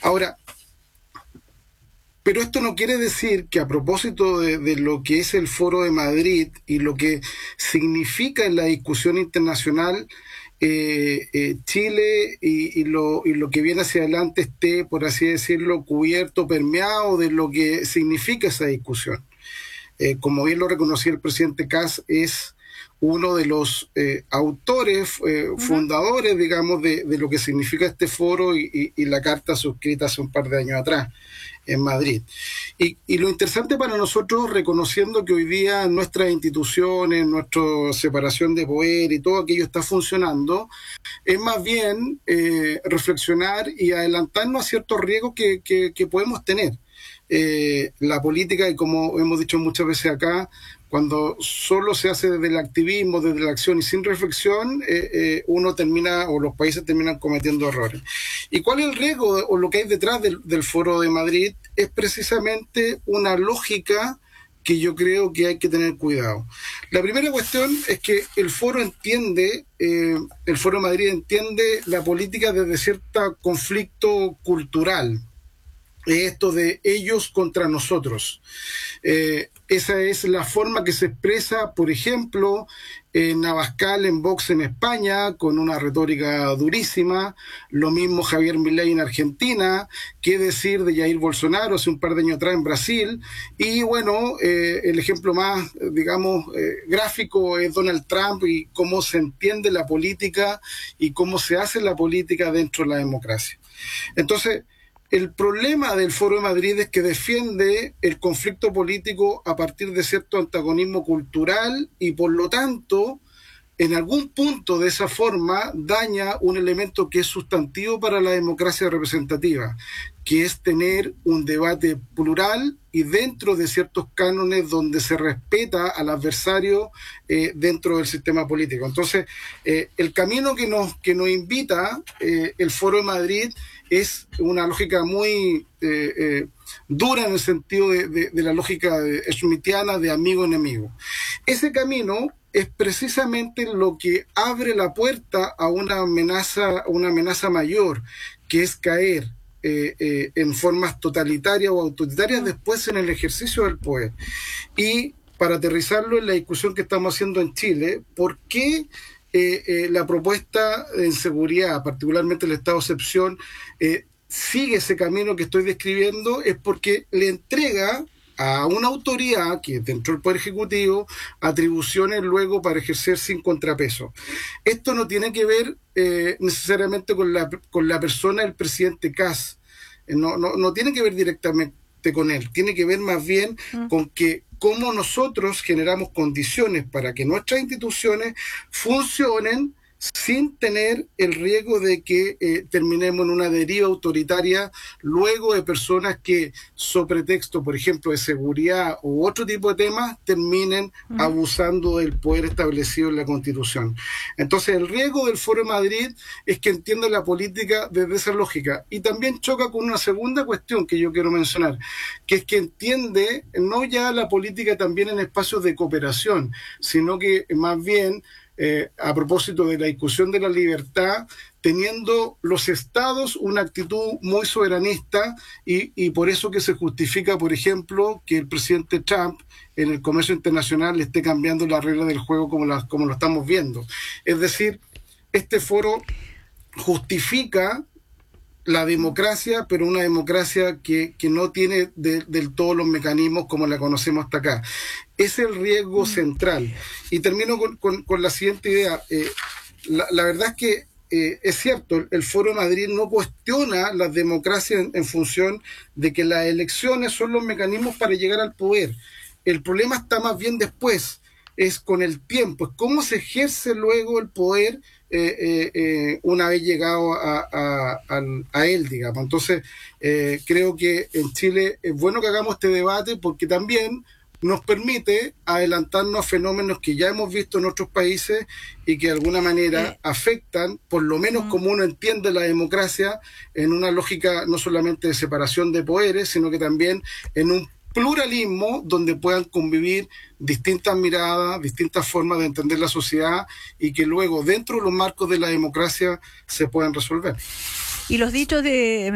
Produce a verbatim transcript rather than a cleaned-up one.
Ahora, pero esto no quiere decir que a propósito de, de lo que es el Foro de Madrid y lo que significa en la discusión internacional, eh, eh, Chile y, y, lo, y lo que viene hacia adelante esté, por así decirlo, cubierto, permeado de lo que significa esa discusión. Eh, como bien lo reconocía el presidente Kast, es uno de los eh, autores, eh, uh-huh. fundadores, digamos, de, de lo que significa este foro y, y, y la carta suscrita hace un par de años atrás en Madrid. Y, y lo interesante para nosotros, reconociendo que hoy día nuestras instituciones, nuestra separación de poder y todo aquello está funcionando, es más bien eh, reflexionar y adelantarnos a ciertos riesgos que, que, que podemos tener. Eh, la política, y como hemos dicho muchas veces acá, cuando solo se hace desde el activismo, desde la acción y sin reflexión, eh, eh, uno termina, o los países terminan cometiendo errores. ¿Y cuál es el riesgo o lo que hay detrás del, del Foro de Madrid? Es precisamente una lógica que yo creo que hay que tener cuidado. La primera cuestión es que el Foro entiende, eh, el Foro de Madrid entiende la política desde cierto conflicto cultural. Esto de ellos contra nosotros. Eh, esa es la forma que se expresa, por ejemplo, en Abascal en Vox en España, con una retórica durísima, lo mismo Javier Milei en Argentina, qué decir de Jair Bolsonaro hace un par de años atrás en Brasil, y bueno, eh, el ejemplo más, digamos, eh, gráfico es Donald Trump y cómo se entiende la política y cómo se hace la política dentro de la democracia. Entonces, el problema del Foro de Madrid es que defiende el conflicto político a partir de cierto antagonismo cultural y por lo tanto, en algún punto de esa forma, daña un elemento que es sustantivo para la democracia representativa, que es tener un debate plural y dentro de ciertos cánones donde se respeta al adversario eh, dentro del sistema político. Entonces, eh, el camino que nos, que nos invita eh, el Foro de Madrid es una lógica muy eh, eh, dura en el sentido de, de, de la lógica schmittiana de amigo-enemigo. Ese camino es precisamente lo que abre la puerta a una amenaza, una amenaza mayor, que es caer eh, eh, en formas totalitarias o autoritarias después en el ejercicio del poder. Y para aterrizarlo en la discusión que estamos haciendo en Chile, ¿por qué Eh, eh, la propuesta en seguridad, particularmente el estado de excepción, eh, sigue ese camino que estoy describiendo? Es porque le entrega a una autoridad, que dentro del Poder Ejecutivo, atribuciones luego para ejercer sin contrapeso. Esto no tiene que ver eh, necesariamente con la, con la persona del presidente Kast, eh, no, no, no tiene que ver directamente con él, tiene que ver más bien mm. con que cómo nosotros generamos condiciones para que nuestras instituciones funcionen sin tener el riesgo de que eh, terminemos en una deriva autoritaria luego de personas que, sobre pretexto, por ejemplo, de seguridad u otro tipo de temas, terminen uh-huh. abusando del poder establecido en la Constitución. Entonces, el riesgo del Foro de Madrid es que entienda la política desde esa lógica. Y también choca con una segunda cuestión que yo quiero mencionar, que es que entiende no ya la política también en espacios de cooperación, sino que más bien Eh, a propósito de la discusión de la libertad, teniendo los estados una actitud muy soberanista y, y por eso que se justifica, por ejemplo, que el presidente Trump en el comercio internacional le esté cambiando las reglas del juego como, las, como lo estamos viendo. Es decir, este foro justifica la democracia, pero una democracia que, que no tiene de, del todo los mecanismos como la conocemos hasta acá. Es el riesgo central. Y termino con, con, con la siguiente idea. Eh, la, la verdad es que eh, es cierto, el, el Foro de Madrid no cuestiona la democracia en, en función de que las elecciones son los mecanismos para llegar al poder. El problema está más bien después, es con el tiempo, es cómo se ejerce luego el poder Eh, eh, eh, una vez llegado a, a, a, a él, digamos. Entonces, eh, creo que en Chile es bueno que hagamos este debate porque también nos permite adelantarnos a fenómenos que ya hemos visto en otros países y que de alguna manera eh. afectan, por lo menos mm. como uno entiende la democracia, en una lógica no solamente de separación de poderes, sino que también en un pluralismo donde puedan convivir distintas miradas, distintas formas de entender la sociedad y que luego dentro de los marcos de la democracia se puedan resolver. Y los dichos de